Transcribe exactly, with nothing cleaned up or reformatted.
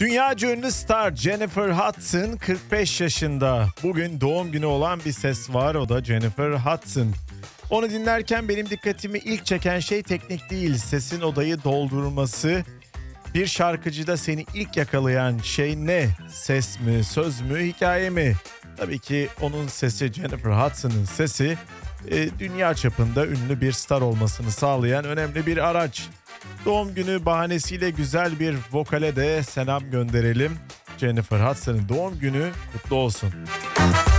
Dünyaca ünlü star Jennifer Hudson kırk beş yaşında. Bugün doğum günü olan bir ses var, o da Jennifer Hudson. Onu dinlerken benim dikkatimi ilk çeken şey teknik değil, sesin odayı doldurması. Bir şarkıcıda seni ilk yakalayan şey ne? Ses mi, söz mü, hikaye mi? Tabii ki onun sesi, Jennifer Hudson'ın sesi e, dünya çapında ünlü bir star olmasını sağlayan önemli bir araç. Doğum günü bahanesiyle güzel bir vokale de selam gönderelim. Jennifer Hudson'ın doğum günü kutlu olsun.